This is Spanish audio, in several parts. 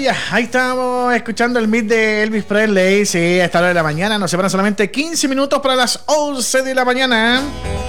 maravilla. Ahí estamos escuchando el beat de Elvis Presley. Sí, a esta hora de la mañana. Nos separan solamente 15 minutos para las 11 de la mañana.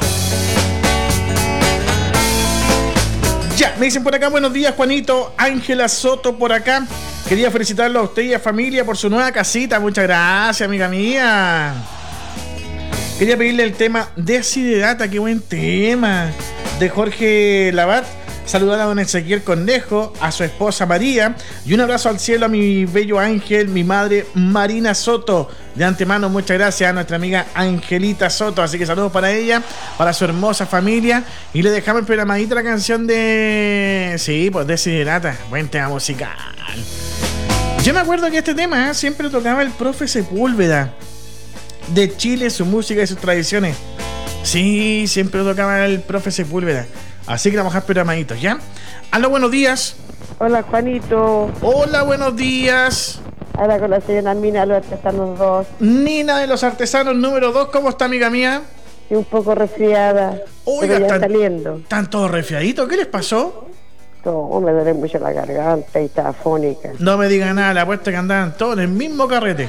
Ya, me dicen por acá, buenos días, Juanito. Ángela Soto por acá. Quería felicitarlo a usted y a familia por su nueva casita. Muchas gracias, amiga mía. Quería pedirle el tema Desiderata, qué buen tema, de Jorge Lavat. Saludar a don Ezequiel Conejo, a su esposa María, y un abrazo al cielo a mi bello ángel, mi madre Marina Soto. De antemano, muchas gracias a nuestra amiga Angelita Soto. Así que saludos para ella, para su hermosa familia. Y le dejamos el programadito la canción de... Sí, pues Desiderata, buen tema musical. Yo me acuerdo que este tema siempre tocaba el profe Sepúlveda, de Chile, su música y sus tradiciones. Sí, siempre tocaba el profe Sepúlveda. Así que vamos a dejar programaditos, ¿ya? Aló, buenos días. Hola, Juanito. Hola, buenos días. Ahora con la señora Mina, los artesanos 2. Nina de los artesanos número 2, ¿cómo está, amiga mía? Y un poco resfriada. Oiga, pero ya saliendo. ¿Están todos resfriaditos? ¿Qué les pasó? No, me duele mucho la garganta y está afónica. No me digan nada, la apuesta que andaban todos en el mismo carrete.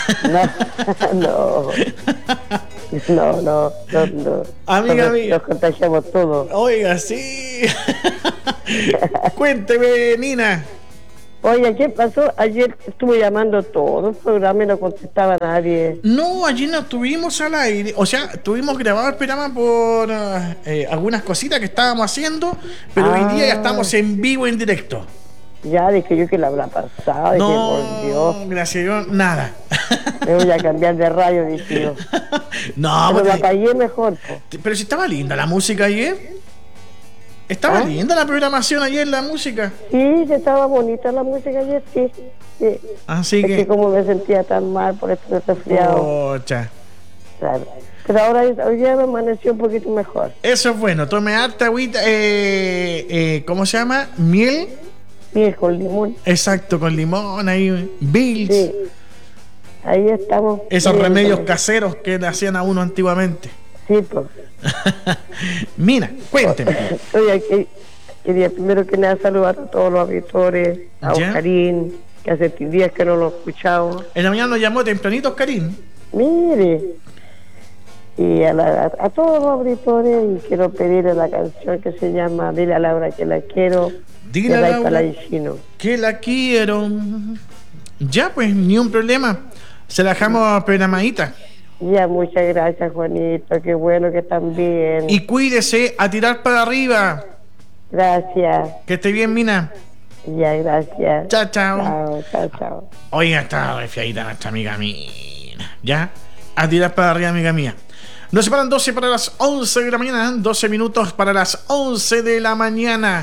No. No. Amiga mía. Nos contagiamos todos. Oiga, sí. Cuénteme, Nina. Oye, ¿qué pasó? Ayer estuve llamando todo el programa y no contestaba nadie. No, ayer no estuvimos al aire. O sea, tuvimos grabado el programa por algunas cositas que estábamos haciendo, pero hoy día ya estamos en vivo, en directo. Ya, dije yo que la habrá pasado. No, dije, por Dios. Gracias a Dios, nada. Me voy a cambiar de radio, dije yo. No, pero la apagué mejor. Pero si estaba linda la música ayer. Estaba linda la programación ayer, la música. Sí, estaba bonita la música ayer, sí. Así que como me sentía tan mal por este resfriado. Pocha. Claro. Pero ahora hoy día me amaneció un poquito mejor. Eso es bueno. Tome harta agüita. ¿Cómo se llama? Miel. Miel con limón. Exacto, con limón ahí. Bills. Sí. Ahí estamos. Esos remedios caseros que le hacían a uno antiguamente. Sí, pues. Mina, cuénteme. Oye, quería primero que nada saludar a todos los auditores, a Oscarín, que hace días que no lo escuchaba. En la mañana nos llamó tempranito Oscarín. Mire. Y a todos los auditores, y quiero pedirle la canción que se llama Dile a Laura que la quiero. Dile a Laura que la quiero. Ya, pues, ni un problema. Se la dejamos programadita. Ya, muchas gracias, Juanito. Qué bueno que están bien. Y cuídese, a tirar para arriba. Gracias. Que esté bien, Mina. Ya, gracias. Chao. Chao. Oiga, está resfriadita nuestra amiga Mina. Ya, a tirar para arriba, amiga mía. Nos separan 12 para las 11 de la mañana. 12 minutos para las 11 de la mañana.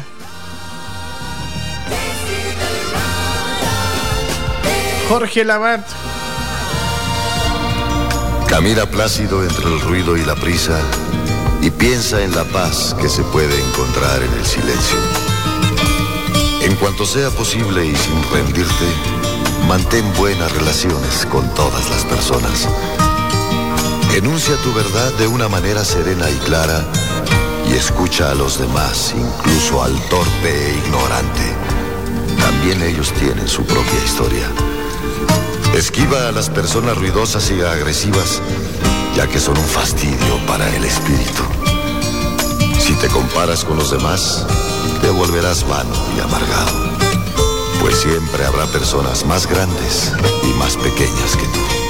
Jorge Lavat. Camina plácido entre el ruido y la prisa y piensa en la paz que se puede encontrar en el silencio. En cuanto sea posible y sin rendirte, mantén buenas relaciones con todas las personas. Enuncia tu verdad de una manera serena y clara y escucha a los demás, incluso al torpe e ignorante. También ellos tienen su propia historia. Esquiva a las personas ruidosas y agresivas, ya que son un fastidio para el espíritu. Si te comparas con los demás, te volverás vano y amargado, pues siempre habrá personas más grandes y más pequeñas que tú.